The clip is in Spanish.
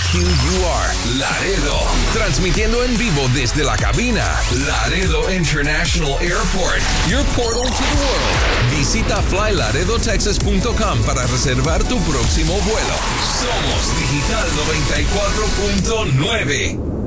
WQUR Laredo. Transmitiendo en vivo desde la cabina. Laredo International Airport. Your portal to the world. Visita flylaredotexas.com para reservar tu próximo vuelo. Somos Digital 94.9.